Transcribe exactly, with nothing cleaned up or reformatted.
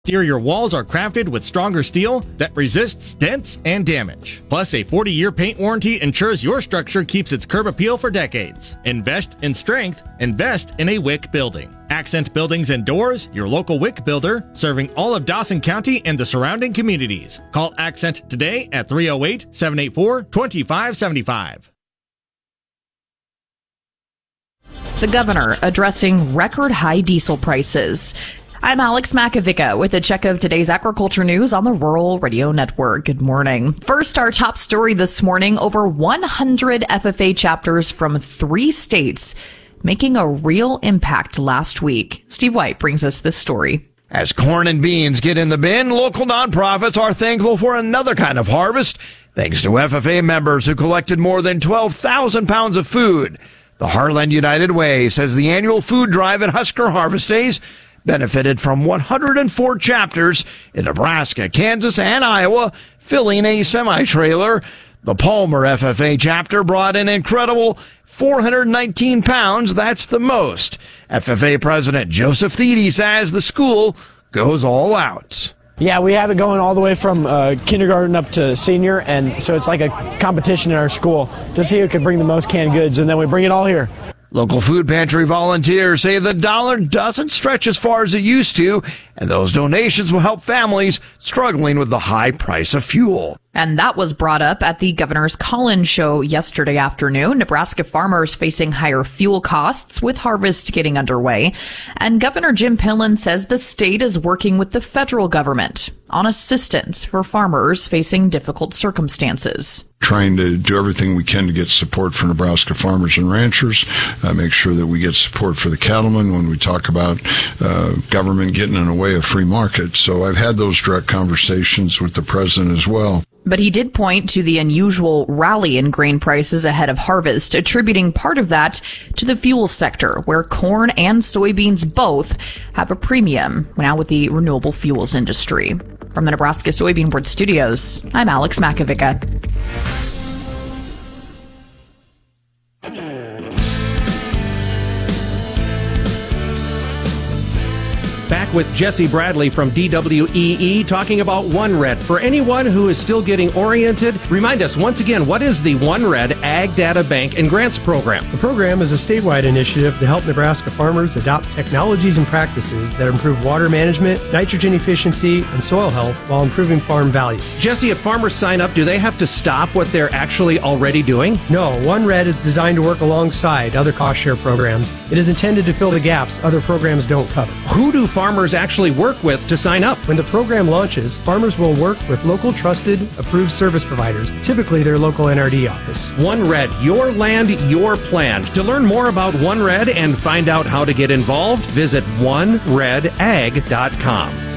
Exterior walls are crafted with stronger steel that resists dents and damage. Plus, a forty-year paint warranty ensures your structure keeps its curb appeal for decades. Invest in strength. Invest in a Wick building. Accent Buildings and Doors, your local Wick builder, serving all of Dawson County and the surrounding communities. Call Accent today at three oh eight, seven eight four, two five seven five. The governor addressing record high diesel prices. I'm Alex Makovica with a check of today's agriculture news on the Rural Radio Network. Good morning. First, our top story this morning, over one hundred F F A chapters from three states making a real impact last week. Steve White brings us this story. As corn and beans get in the bin, local nonprofits are thankful for another kind of harvest, thanks to F F A members who collected more than twelve thousand pounds of food. The Heartland United Way says the annual food drive and Husker Harvest Days benefited from one hundred four chapters in Nebraska, Kansas, and Iowa, filling a semi-trailer. The Palmer F F A chapter brought an incredible four hundred nineteen pounds. That's the most. F F A President Joseph Thiede says the school goes all out. Yeah, we have it going all the way from uh, kindergarten up to senior, and so it's like a competition in our school to see who can bring the most canned goods, and then we bring it all here. Local food pantry volunteers say the dollar doesn't stretch as far as it used to, and those donations will help families struggling with the high price of fuel. And that was brought up at the Governor's Call-In show yesterday afternoon. Nebraska farmers facing higher fuel costs with harvest getting underway. And Governor Jim Pillen says the state is working with the federal government on assistance for farmers facing difficult circumstances. Trying to do everything we can to get support for Nebraska farmers and ranchers, uh, make sure that we get support for the cattlemen when we talk about uh, government getting in the way of free market. So I've had those direct conversations with the president as well. But he did point to the unusual rally in grain prices ahead of harvest, attributing part of that to the fuel sector, where corn and soybeans both have a premium now with the renewable fuels industry. From the Nebraska Soybean Board Studios, I'm Alex Makovica. Back with Jesse Bradley from D W E E talking about OneRed. For anyone who is still getting oriented, remind us once again, what is the OneRed Ag Data Bank and Grants Program? The program is a statewide initiative to help Nebraska farmers adopt technologies and practices that improve water management, nitrogen efficiency, and soil health while improving farm value. Jesse, if farmers sign up, do they have to stop what they're actually already doing? No, OneRed is designed to work alongside other cost share programs. It is intended to fill the gaps other programs don't cover. Who do farmers actually work with to sign up? When the program launches, farmers will work with local trusted, approved service providers, typically their local N R D office. OneRed, your land, your plan. To learn more about OneRed and find out how to get involved, visit one red ag dot com.